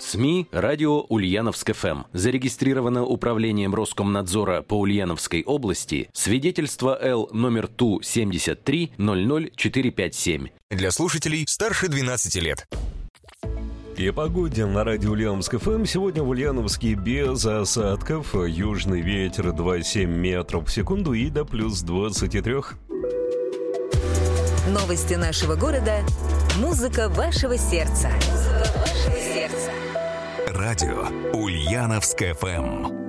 СМИ «Радио Ульяновск ФМ». Зарегистрировано Управлением Роскомнадзора по Ульяновской области свидетельство Л номер ТУ 73 00457. Для слушателей старше 12 лет. И о погоде на радио Ульяновск ФМ. Сегодня в Ульяновске без осадков. Южный ветер 2,7 метров в секунду и до плюс 23. Новости нашего города. Музыка вашего сердца. Радио Ульяновск ФМ.